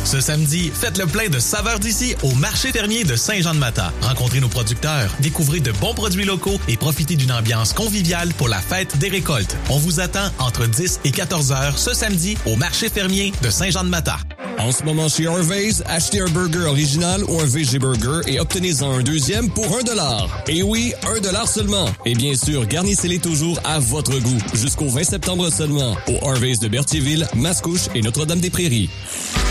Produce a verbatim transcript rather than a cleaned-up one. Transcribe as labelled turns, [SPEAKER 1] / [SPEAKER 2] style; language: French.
[SPEAKER 1] Ce samedi, faites le plein de saveurs d'ici au marché fermier de Saint-Jean-de-Mata. Rencontrez nos producteurs, découvrez de bons produits locaux et profitez d'une ambiance conviviale pour la fête des récoltes. On vous attend entre dix et quatorze heures ce samedi au marché fermier de Saint-Jean-de-Mata.
[SPEAKER 2] En ce moment chez Harvey's, achetez un burger original ou un veggie burger et obtenez-en un deuxième pour un dollar. Et oui, un dollar seulement. Et bien sûr, garnissez-les toujours à votre goût. Jusqu'au vingt septembre seulement. Au Harvey's de Berthierville, Mascouche et Notre-Dame-des-Prairies.